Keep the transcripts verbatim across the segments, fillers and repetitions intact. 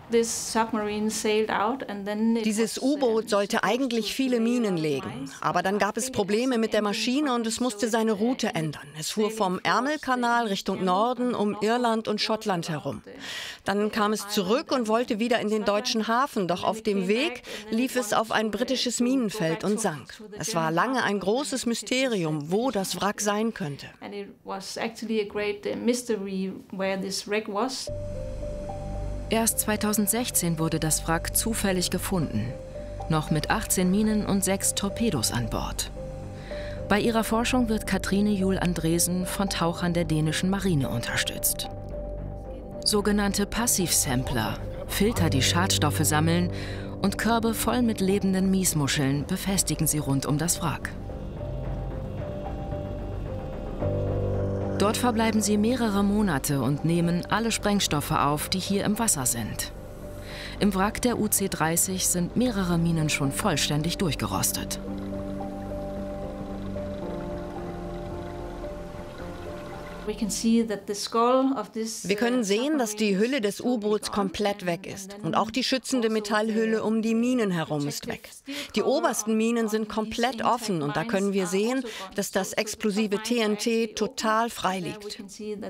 Dieses U-Boot sollte eigentlich viele Minen legen, aber dann gab es Probleme mit der Maschine und es musste seine Route ändern. Es fuhr vom Ärmelkanal Richtung Norden um Irland und Schottland herum. Dann kam es zurück und wollte wieder in den deutschen Hafen, doch auf dem Weg lief es auf ein britisches Minenfeld und sank. Es war lange ein großes Mysterium, wo das Wrack sein könnte. Erst zweitausendsechzehn wurde das Wrack zufällig gefunden, noch mit achtzehn Minen und sechs Torpedos an Bord. Bei ihrer Forschung wird Katrine Juel Andresen von Tauchern der dänischen Marine unterstützt. Sogenannte Passivsampler, Filter, die Schadstoffe sammeln, und Körbe voll mit lebenden Miesmuscheln befestigen sie rund um das Wrack. Dort verbleiben sie mehrere Monate und nehmen alle Sprengstoffe auf, die hier im Wasser sind. Im Wrack der U C dreißig sind mehrere Minen schon vollständig durchgerostet. Wir können sehen, dass die Hülle des U-Boots komplett weg ist. Und auch die schützende Metallhülle um die Minen herum ist weg. Die obersten Minen sind komplett offen und da können wir sehen, dass das explosive T N T total frei liegt.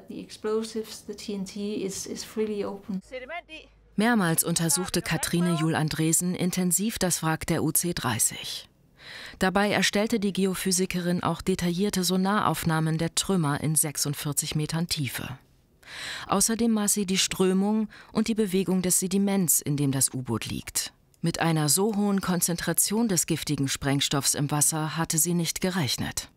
Mehrmals untersuchte Katrine Juel Andresen intensiv das Wrack der U C dreißig. Dabei erstellte die Geophysikerin auch detaillierte Sonaraufnahmen der Trümmer in sechsundvierzig Metern Tiefe. Außerdem maß sie die Strömung und die Bewegung des Sediments, in dem das U-Boot liegt. Mit einer so hohen Konzentration des giftigen Sprengstoffs im Wasser hatte sie nicht gerechnet.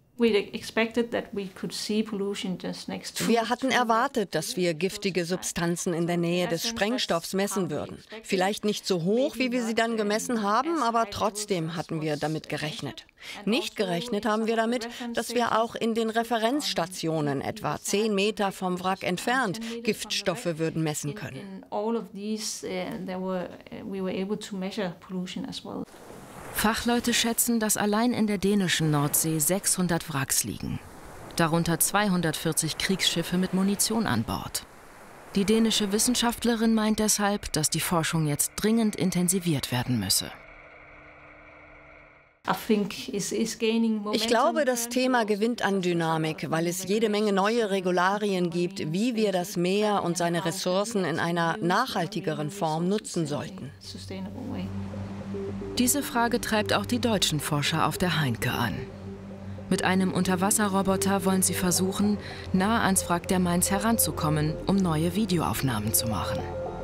Wir hatten erwartet, dass wir giftige Substanzen in der Nähe des Sprengstoffs messen würden. Vielleicht nicht so hoch, wie wir sie dann gemessen haben, aber trotzdem hatten wir damit gerechnet. Nicht gerechnet haben wir damit, dass wir auch in den Referenzstationen, etwa zehn Meter vom Wrack entfernt, Giftstoffe würden messen können. Fachleute schätzen, dass allein in der dänischen Nordsee sechshundert Wracks liegen. Darunter zweihundertvierzig Kriegsschiffe mit Munition an Bord. Die dänische Wissenschaftlerin meint deshalb, dass die Forschung jetzt dringend intensiviert werden müsse. Ich glaube, das Thema gewinnt an Dynamik, weil es jede Menge neue Regularien gibt, wie wir das Meer und seine Ressourcen in einer nachhaltigeren Form nutzen sollten. Diese Frage treibt auch die deutschen Forscher auf der Heinke an. Mit einem Unterwasserroboter wollen sie versuchen, nah ans Wrack der Mainz heranzukommen, um neue Videoaufnahmen zu machen.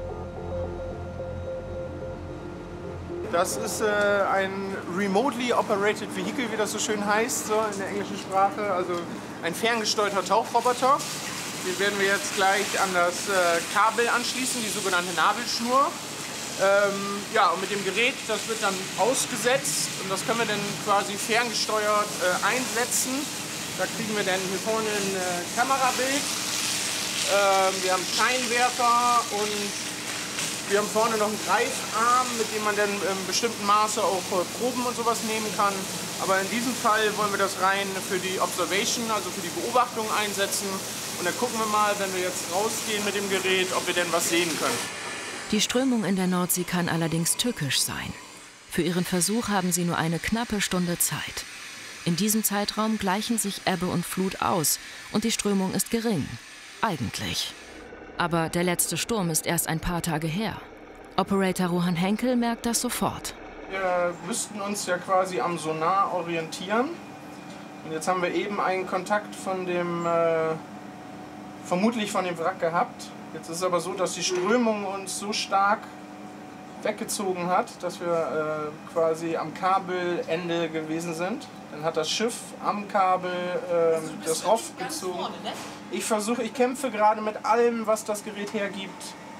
Das ist äh, ein Remotely Operated Vehicle, wie das so schön heißt, so in der englischen Sprache. Also ein ferngesteuerter Tauchroboter. Den werden wir jetzt gleich an das äh, Kabel anschließen, die sogenannte Nabelschnur. Ähm, ja, und mit dem Gerät, das wird dann ausgesetzt und das können wir dann quasi ferngesteuert äh, einsetzen. Da kriegen wir dann hier vorne ein äh, Kamerabild. Ähm, wir haben Scheinwerfer und wir haben vorne noch einen Greifarm, mit dem man dann in bestimmten Maße auch äh, Proben und sowas nehmen kann. Aber in diesem Fall wollen wir das rein für die Observation, also für die Beobachtung einsetzen. Und dann gucken wir mal, wenn wir jetzt rausgehen mit dem Gerät, ob wir denn was sehen können. Die Strömung in der Nordsee kann allerdings tückisch sein. Für ihren Versuch haben sie nur eine knappe Stunde Zeit. In diesem Zeitraum gleichen sich Ebbe und Flut aus und die Strömung ist gering. Eigentlich. Aber der letzte Sturm ist erst ein paar Tage her. Operator Rohan Henkel merkt das sofort. Wir müssten uns ja quasi am Sonar orientieren. Und jetzt haben wir eben einen Kontakt von dem, äh, vermutlich von dem Wrack gehabt. Jetzt ist es aber so, dass die Strömung uns so stark weggezogen hat, dass wir äh, quasi am Kabelende gewesen sind. Dann hat das Schiff am Kabel äh, das Roff gezogen. Ich versuche, ich kämpfe gerade mit allem, was das Gerät hergibt.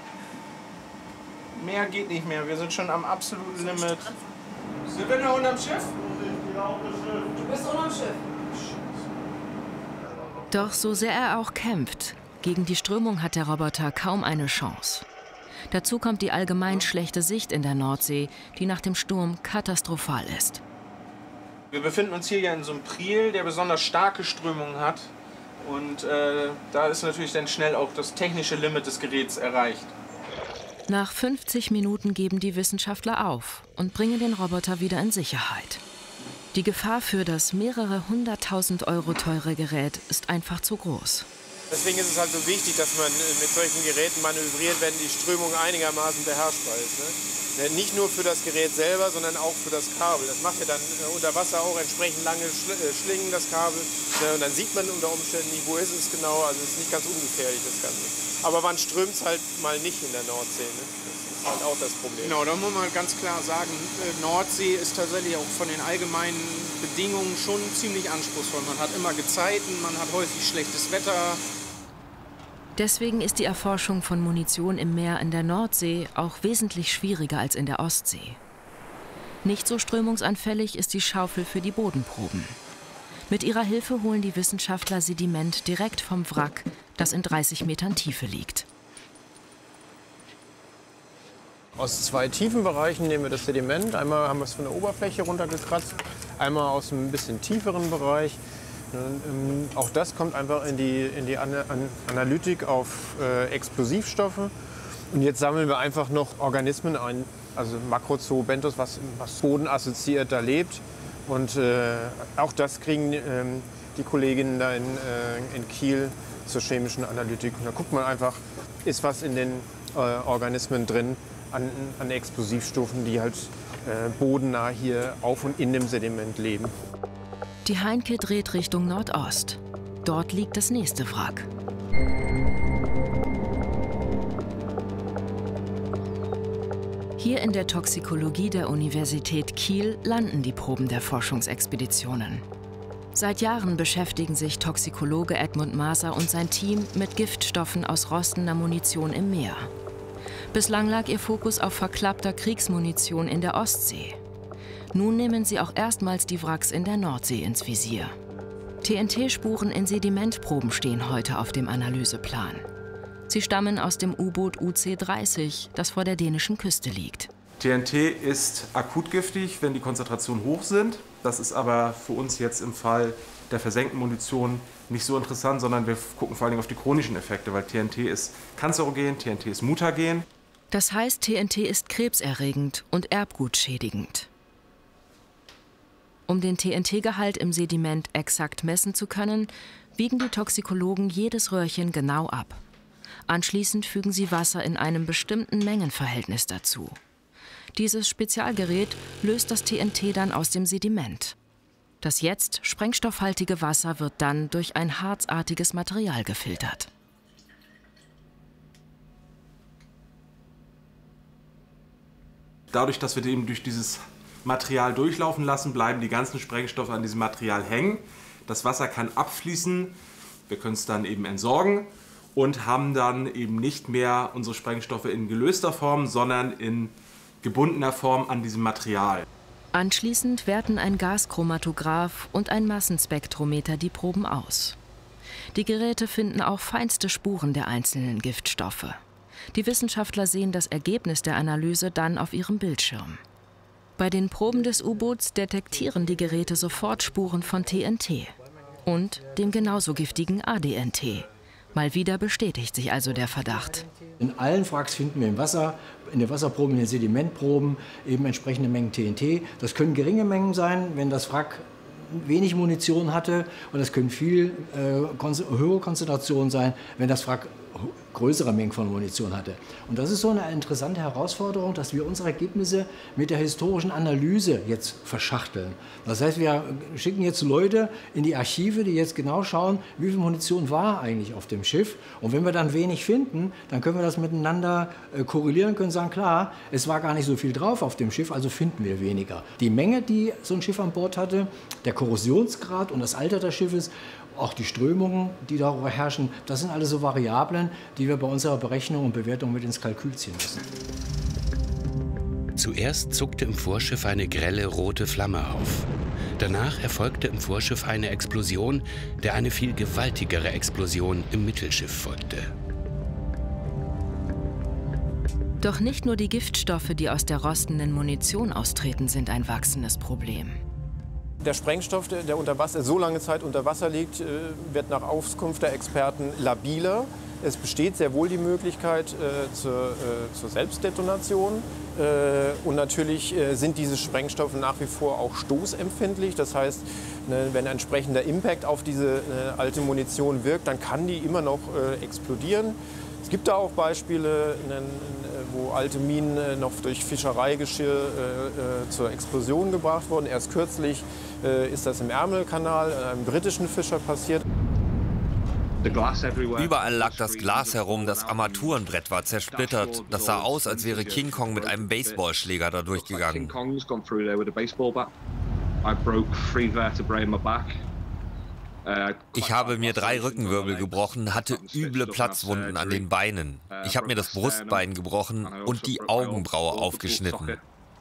Mehr geht nicht mehr, wir sind schon am absoluten Limit. Sind wir noch unterm Schiff? Du bist unterm Schiff. Doch so sehr er auch kämpft, gegen die Strömung hat der Roboter kaum eine Chance. Dazu kommt die allgemein schlechte Sicht in der Nordsee, die nach dem Sturm katastrophal ist. Wir befinden uns hier ja in so einem Priel, der besonders starke Strömungen hat. Und äh, da ist natürlich dann schnell auch das technische Limit des Geräts erreicht. Nach fünfzig Minuten geben die Wissenschaftler auf und bringen den Roboter wieder in Sicherheit. Die Gefahr für das mehrere hunderttausend Euro teure Gerät ist einfach zu groß. Deswegen ist es halt so wichtig, dass man mit solchen Geräten manövriert, wenn die Strömung einigermaßen beherrschbar ist. Ne? Nicht nur für das Gerät selber, sondern auch für das Kabel. Das macht ja dann unter Wasser auch entsprechend lange Schlingen, das Kabel. Ne? Und dann sieht man unter Umständen nicht, wo ist es genau. Also es ist nicht ganz ungefährlich, das Ganze. Aber wann strömt es halt mal nicht in der Nordsee? Ne? Das ist halt auch das Problem. Genau, da muss man ganz klar sagen, Nordsee ist tatsächlich auch von den allgemeinen Bedingungen schon ziemlich anspruchsvoll. Man hat immer Gezeiten, man hat häufig schlechtes Wetter. Deswegen ist die Erforschung von Munition im Meer in der Nordsee auch wesentlich schwieriger als in der Ostsee. Nicht so strömungsanfällig ist die Schaufel für die Bodenproben. Mit ihrer Hilfe holen die Wissenschaftler Sediment direkt vom Wrack, das in dreißig Metern Tiefe liegt. Aus zwei tiefen Bereichen nehmen wir das Sediment. Einmal haben wir es von der Oberfläche runtergekratzt, einmal aus einem bisschen tieferen Bereich. Auch das kommt einfach in die, in die Analytik auf äh, Explosivstoffe. Und jetzt sammeln wir einfach noch Organismen ein, also Macrozoobenthos, was, was bodenassoziiert da lebt. Und äh, auch das kriegen äh, die Kolleginnen da in, äh, in Kiel zur chemischen Analytik. Und da guckt man einfach, ist was in den äh, Organismen drin an, an Explosivstoffen, die halt äh, bodennah hier auf und in dem Sediment leben. Die Heinke dreht Richtung Nordost. Dort liegt das nächste Wrack. Hier in der Toxikologie der Universität Kiel landen die Proben der Forschungsexpeditionen. Seit Jahren beschäftigen sich Toxikologe Edmund Maser und sein Team mit Giftstoffen aus rostender Munition im Meer. Bislang lag ihr Fokus auf verklappter Kriegsmunition in der Ostsee. Nun nehmen sie auch erstmals die Wracks in der Nordsee ins Visier. T N T-Spuren in Sedimentproben stehen heute auf dem Analyseplan. Sie stammen aus dem U-Boot U C dreißig, das vor der dänischen Küste liegt. T N T ist akut giftig, wenn die Konzentrationen hoch sind. Das ist aber für uns jetzt im Fall der versenkten Munition nicht so interessant, sondern wir gucken vor allem auf die chronischen Effekte, weil T N T ist kanzerogen, T N T ist mutagen. Das heißt, T N T ist krebserregend und erbgutschädigend. Um den T N T-Gehalt im Sediment exakt messen zu können, wiegen die Toxikologen jedes Röhrchen genau ab. Anschließend fügen sie Wasser in einem bestimmten Mengenverhältnis dazu. Dieses Spezialgerät löst das T N T dann aus dem Sediment. Das jetzt sprengstoffhaltige Wasser wird dann durch ein harzartiges Material gefiltert. Dadurch, dass wir eben durch dieses Material durchlaufen lassen, bleiben die ganzen Sprengstoffe an diesem Material hängen. Das Wasser kann abfließen, wir können es dann eben entsorgen und haben dann eben nicht mehr unsere Sprengstoffe in gelöster Form, sondern in gebundener Form an diesem Material. Anschließend werten ein Gaschromatograph und ein Massenspektrometer die Proben aus. Die Geräte finden auch feinste Spuren der einzelnen Giftstoffe. Die Wissenschaftler sehen das Ergebnis der Analyse dann auf ihrem Bildschirm. Bei den Proben des U-Boots detektieren die Geräte sofort Spuren von T N T und dem genauso giftigen A D N T. Mal wieder bestätigt sich also der Verdacht. In allen Wracks finden wir im Wasser, in den Wasserproben, in den Sedimentproben eben entsprechende Mengen T N T. Das können geringe Mengen sein, wenn das Wrack wenig Munition hatte, und das können viel äh, höhere Konzentrationen sein, wenn das Wrack größere Mengen von Munition hatte. Und das ist so eine interessante Herausforderung, dass wir unsere Ergebnisse mit der historischen Analyse jetzt verschachteln. Das heißt, wir schicken jetzt Leute in die Archive, die jetzt genau schauen, wie viel Munition war eigentlich auf dem Schiff. Und wenn wir dann wenig finden, dann können wir das miteinander äh, korrelieren, können sagen, klar, es war gar nicht so viel drauf auf dem Schiff, also finden wir weniger. Die Menge, die so ein Schiff an Bord hatte, der Korrosionsgrad und das Alter des Schiffes, auch die Strömungen, die darüber herrschen, das sind alles so Variablen, die wir bei unserer Berechnung und Bewertung mit ins Kalkül ziehen müssen. Zuerst zuckte im Vorschiff eine grelle rote Flamme auf. Danach erfolgte im Vorschiff eine Explosion, der eine viel gewaltigere Explosion im Mittelschiff folgte. Doch nicht nur die Giftstoffe, die aus der rostenden Munition austreten, sind ein wachsendes Problem. Der Sprengstoff, der unter Wasser, so lange Zeit unter Wasser liegt, wird nach Auskunft der Experten labiler. Es besteht sehr wohl die Möglichkeit äh, zur, äh, zur Selbstdetonation. Äh, und natürlich äh, sind diese Sprengstoffe nach wie vor auch stoßempfindlich. Das heißt, ne, wenn ein entsprechender Impact auf diese äh, alte Munition wirkt, dann kann die immer noch äh, explodieren. Es gibt da auch Beispiele, ne, wo alte Minen äh, noch durch Fischereigeschirr äh, äh, zur Explosion gebracht wurden. Erst kürzlich äh, ist das im Ärmelkanal, äh, einem britischen Fischer passiert. Überall lag das Glas herum, das Armaturenbrett war zersplittert. Das sah aus, als wäre King Kong mit einem Baseballschläger da durchgegangen. Ich habe mir drei Rückenwirbel gebrochen, hatte üble Platzwunden an den Beinen. Ich habe mir das Brustbein gebrochen und die Augenbraue aufgeschnitten.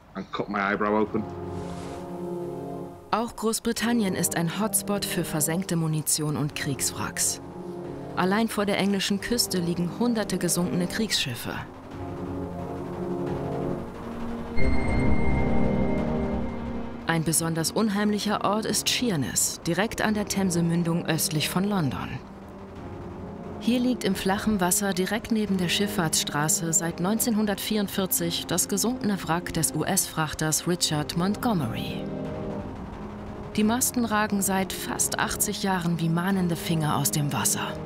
Auch Großbritannien ist ein Hotspot für versenkte Munition und Kriegswracks. Allein vor der englischen Küste liegen hunderte gesunkene Kriegsschiffe. Ein besonders unheimlicher Ort ist Sheerness, direkt an der Themse-Mündung östlich von London. Hier liegt im flachen Wasser direkt neben der Schifffahrtsstraße seit neunzehnhundertvierundvierzig das gesunkene Wrack des U S-Frachters Richard Montgomery. Die Masten ragen seit fast achtzig Jahren wie mahnende Finger aus dem Wasser.